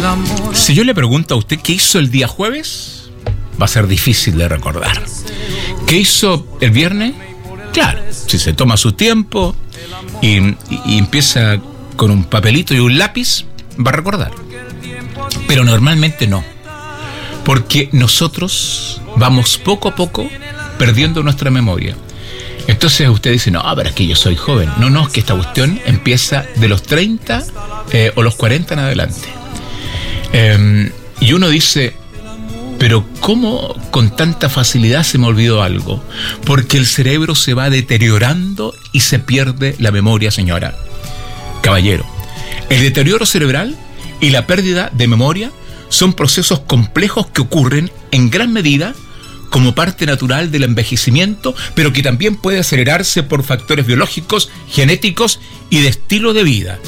Si yo le pregunto a usted qué hizo el día jueves, va a ser difícil de recordar. ¿Qué hizo el viernes? Claro, si se toma su tiempo y empieza con un papelito y un lápiz, va a recordar. Pero normalmente no, porque nosotros vamos poco a poco perdiendo nuestra memoria. Entonces usted dice, no, pero es que yo soy joven. No, es que esta cuestión empieza de los 30 o los 40 en adelante. Y uno dice, pero ¿cómo con tanta facilidad se me olvidó algo? Porque el cerebro se va deteriorando y se pierde la memoria, señora. Caballero, el deterioro cerebral y la pérdida de memoria son procesos complejos que ocurren en gran medida como parte natural del envejecimiento, pero que también puede acelerarse por factores biológicos, genéticos y de estilo de vida.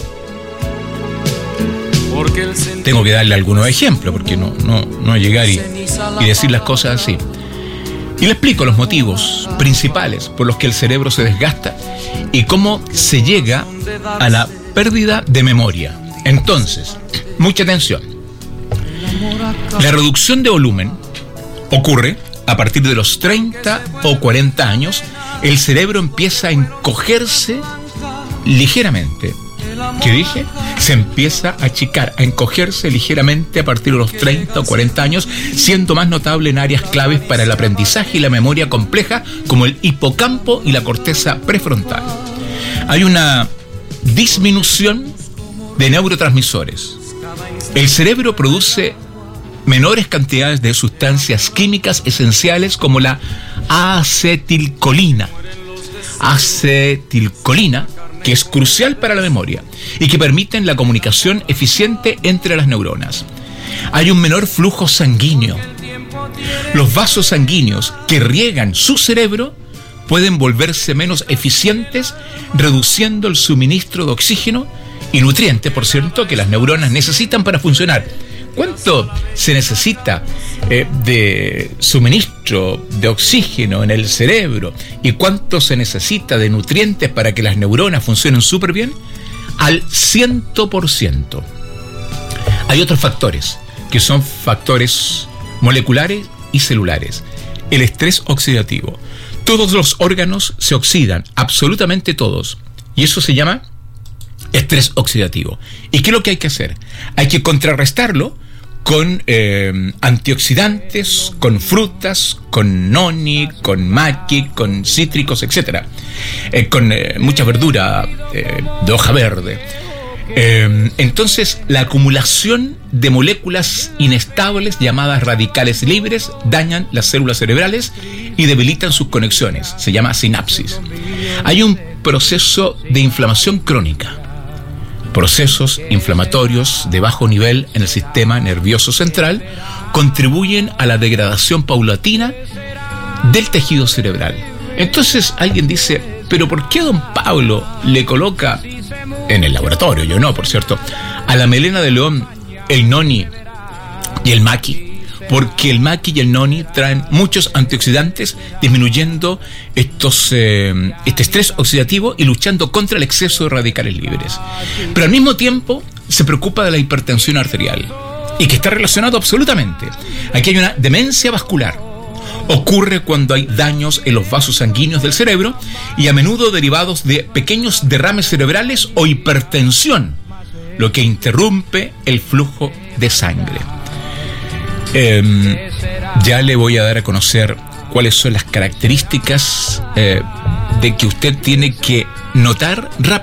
Tengo que darle algunos ejemplos, porque no llegar y decir las cosas así. Y le explico los motivos principales por los que el cerebro se desgasta y cómo se llega a la pérdida de memoria. Entonces, mucha atención. La reducción de volumen ocurre a partir de los 30 o 40 años. El cerebro empieza a encogerse ligeramente. ¿Qué dije? Se empieza a achicar, a encogerse ligeramente a partir de los 30 o 40 años, siendo más notable en áreas claves para el aprendizaje y la memoria compleja, como el hipocampo y la corteza prefrontal. Hay una disminución de neurotransmisores. El cerebro produce menores cantidades de sustancias químicas esenciales como la acetilcolina, que es crucial para la memoria y que permiten la comunicación eficiente entre las neuronas. Hay un menor flujo sanguíneo. Los vasos sanguíneos que riegan su cerebro pueden volverse menos eficientes, reduciendo el suministro de oxígeno y nutrientes, por cierto, que las neuronas necesitan para funcionar. ¿Cuánto se necesita de suministro de oxígeno en el cerebro y cuánto se necesita de nutrientes para que las neuronas funcionen súper bien? Al 100%. Hay otros factores que son factores moleculares y celulares. El estrés oxidativo. Todos los órganos se oxidan, absolutamente todos. Y eso se llama estrés oxidativo. ¿Y qué es lo que hay que hacer? Hay que contrarrestarlo con antioxidantes, con frutas, con noni, con maqui, con cítricos, etc. Con mucha verdura de hoja verde. Entonces, la acumulación de moléculas inestables llamadas radicales libres dañan las células cerebrales y debilitan sus conexiones. Se llama sinapsis. Hay un proceso de inflamación crónica. Procesos inflamatorios de bajo nivel en el sistema nervioso central contribuyen a la degradación paulatina del tejido cerebral. Entonces alguien dice, ¿pero por qué don Pablo le coloca en el laboratorio, yo no, por cierto, a la melena de león el noni y el maqui? Porque el maqui y el noni traen muchos antioxidantes, disminuyendo este estrés oxidativo y luchando contra el exceso de radicales libres. Pero al mismo tiempo se preocupa de la hipertensión arterial, y que está relacionado absolutamente. Aquí hay una demencia vascular. Ocurre cuando hay daños en los vasos sanguíneos del cerebro y a menudo derivados de pequeños derrames cerebrales o hipertensión, lo que interrumpe el flujo de sangre. Ya le voy a dar a conocer cuáles son las características de que usted tiene que notar rápidamente